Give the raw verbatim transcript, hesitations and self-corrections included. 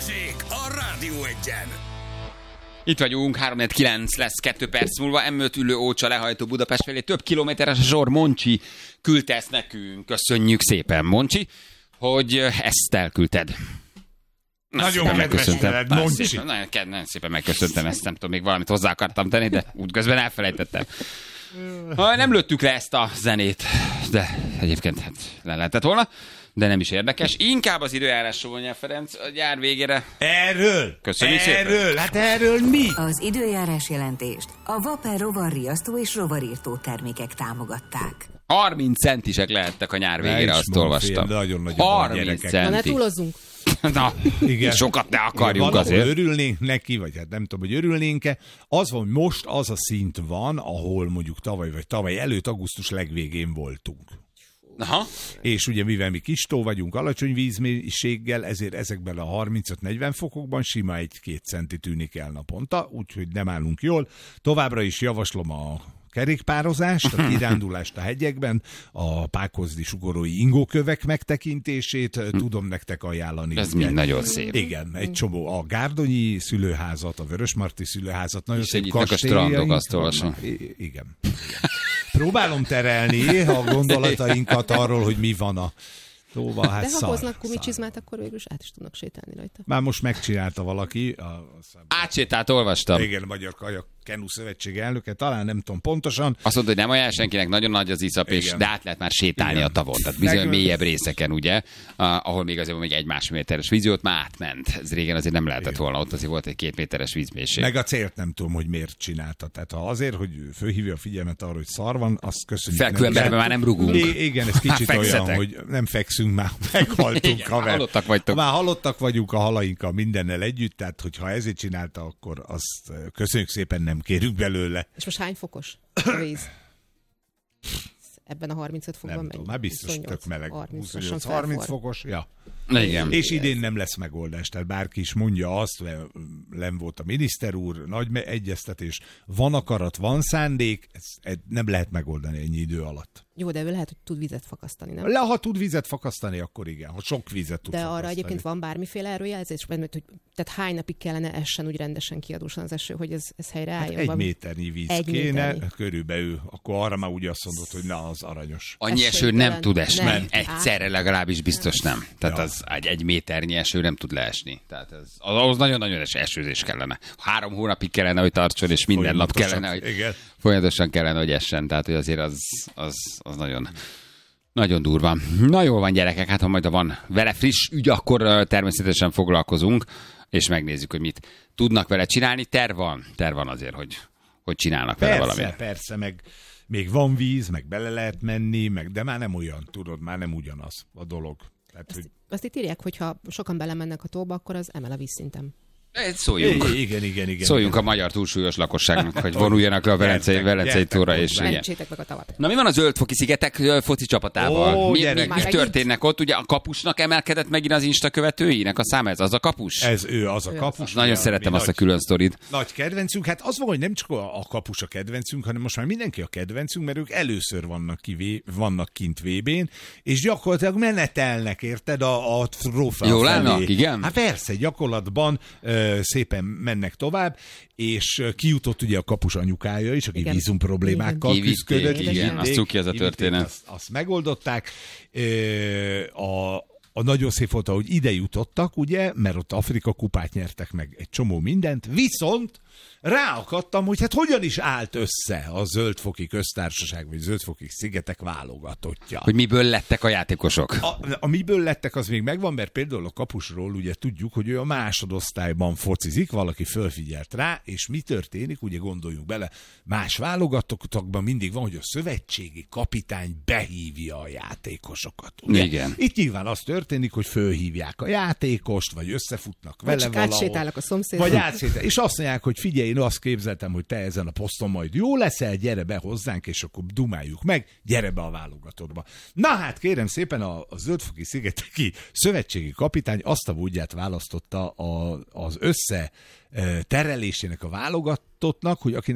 Balázsék a Rádió Egyen. Itt vagyunk, három kilenc lesz kettő perc múlva, em öt ülő Ócsa lehajtó Budapest felé. Több kilométeres a sor, Moncsi küldte ezt nekünk. Köszönjük szépen, Moncsi, hogy ezt elküldted. Na, nagyon megköszöntem, Moncsi. Nagyon, nagyon szépen megköszöntem ezt, nem tudom, még valamit hozzá akartam tenni, de útközben elfelejtettem. Ha nem lőttük le ezt a zenét, de egyébként hát le lehetett volna, de nem is érdekes. Inkább az időjárásról mondja Ferenc a nyár végére. Erről! Köszönjük erről, szépen! Hát erről mi? Az időjárás jelentést a Vaper rovarriasztó és rovarírtó termékek támogatták. harminc centisek lehettek a nyár végére, azt olvastam. Nagyon-nagyon harminc gyerekek. centi. Na, ne túlozzunk. Na, igen. Sokat ne akarjunk valahol azért. örülnénk neki, vagy hát nem tudom, hogy örülnénk-e. Az van, hogy most az a szint van, ahol mondjuk tavaly vagy tavaly előtt augusztus legvégén voltunk. Aha. És ugye mivel mi kistó vagyunk, alacsony vízmennyiséggel, ezért ezekben a harmincöt-negyven fokokban sima egy-két centi tűnik el naponta, úgyhogy nem állunk jól. Továbbra is javaslom a kerékpározást, a kirándulást a hegyekben, a pákozdi sugorói ingókövek megtekintését tudom nektek ajánlani. Ez mind nagyon szép. Igen, egy csomó a Gárdonyi szülőházat, a Vörösmarty szülőházat, nagyon és szép a strandok, azt olvasom. I- igen. Próbálom terelni a gondolatainkat arról, hogy mi van a tóval. Hát de ha szar, hoznak gumicsizmát, akkor végül is át is tudnak sétálni rajta. már most megcsinálta valaki. A, a Átsétált, olvastam. igen, a Magyar Kajak Kenu Szövetség elnöke, talán nem tudom pontosan. Azt mondta, hogy nem ajánl senkinek, nagyon nagy az iszap, és Igen. de át lehet már sétálni Igen. a tavon. Tehát bizony Meg- mélyebb részeken, ugye, ahol még azért még egy más méteres víz, ott már átment. Ez régen azért nem lehetett Igen. volna, ott azért volt egy két méteres vízmélység. Meg a célt nem tudom, hogy miért csinálta. Tehát ha azért, hogy fölhívja a figyelmet arra, hogy szar van, azt köszönjük. Felkő neki. emberben már nem rugunk. I- igen, ez kicsit Már olyan, fekszetek. hogy nem fekszünk, már meghaltunk. Igen, haver. halottak vagytok. Már halottak vagyunk a halainkkal mindennel együtt, tehát hogyha ezért csinálta, akkor azt köszönjük szépen, nem kérünk belőle. És most hány fokos a víz? Ebben a harmincöt fokban Nem megy. tudom, már biztos huszonnyolc, tök meleg. harminc, huszonnyolc lassan harminc felforr. fokos, ja. Igen. És idén nem lesz megoldás, tehát bárki is mondja azt, nem volt a miniszter úr, nagy me- egyeztetés, van akarat, van szándék, ezt nem lehet megoldani ennyi idő alatt. Jó, de ő lehet, hogy tud vizet fakasztani, nem? Le, ha tud vizet fakasztani, akkor igen, ha sok vizet tud De fakasztani. arra egyébként van bármiféle előjelzés, mert hogy tehát hány napig kellene essen úgy rendesen kiadósan az eső, hogy ez, ez helyre álljon? Hát egy Valami- méternyi víz Egy kéne, méternyi. körülbelül, akkor arra már úgy azt mondod, hogy na, az aranyos. Annyi eső Esélytelen. nem tud esni. Nem. Egyszerre legalábbis biztos nem. Tehát Ja. az egy, egy méternyi eső nem tud leesni. Tehát ez, az, ahhoz nagyon-nagyon es- esőzés kellene. Három hónapig kellene, hogy tartson, és minden nap Folyamatosan, kellene, hogy igen. folyamatosan kellene, hogy essen. Tehát hogy azért az, az, az nagyon... Nagyon durva. Na jól van, gyerekek, hát ha majd van vele friss ügy, akkor ö, természetesen foglalkozunk, és megnézzük, hogy mit tudnak vele csinálni. Terv van, terv van azért, hogy, hogy csinálnak vele Persze, valamit. persze, meg még van víz, meg bele lehet menni, meg, de már nem olyan, tudod, már nem ugyanaz a dolog. Tehát, hogy... Azt itt írják, hogy ha sokan belemennek a tóba, akkor az emel a vízszinten. Szóljunk. I- igen, igen, igen. Szóljunk a magyar túlsúlyos lakosságnak, hogy vonuljanak le a Velencei, Gyertek, Velencei gyertek tóra, hozzá. és igen. Mentsétek meg a tavat. Na mi van a Zöldfoki szigetek ö, foci csapatával? Ó, mi, mi, gyerek. mi Már történnek ott? Ugye a kapusnak emelkedett megint az Insta követőinek a száma, ez az a kapus? Ez ő, az a Ő kapus. Nagyon ugye, szeretem mi azt a nagy- külön sztorit. Nagy kedvencünk, hát az van, hogy nem csak a a kapus a kedvencünk, hanem most már mindenki a kedvencünk, mert ők először vannak, ki, vé- vannak kint vé bén, és gyakorlatilag menetelnek, érted, a, a trófea Jól felé. állnak, igen? Hát persze, gyakorlatban ö, szépen mennek tovább, és ö, kijutott ugye a kapus anyukája is, aki Igen. vízum problémákkal Igen. küzdködött. Kivitték, igen, az cuki ez a Kivitték, történet. Azt, azt megoldották. Ö, a A nagyon szép volt, hogy ide jutottak, ugye, mert ott Afrika kupát nyertek meg egy csomó mindent, viszont ráakadtam, hogy hát hogyan is állt össze a Zöldfoki Köztársaság, vagy Zöldfoki Szigetek válogatottja. Hogy miből lettek a játékosok? A, a miből lettek, az még megvan, mert például a kapusról ugye tudjuk, hogy ő a másodosztályban focizik, valaki fölfigyelt rá, és mi történik, ugye gondoljunk bele, más válogatottakban mindig van, hogy a szövetségi kapitány behívja a játékosokat. Ugye? Igen. Itt nyilván az történik, hogy fölhívják a játékost, vagy összefutnak Vagy vele csak valahol. átsétálnak a szomszédhoz. Vagy átsétál. És azt mondják, hogy figyelj, én azt képzeltem, hogy te ezen a poszton majd jó leszel, gyere be hozzánk, és akkor dumáljuk meg, gyere be a válogatottba. Na hát kérem szépen, a, a Zöldfoki Szigeteki szövetségi kapitány azt a módját választotta a, az össze eh, terelésének a válogatottnak, hogy akinek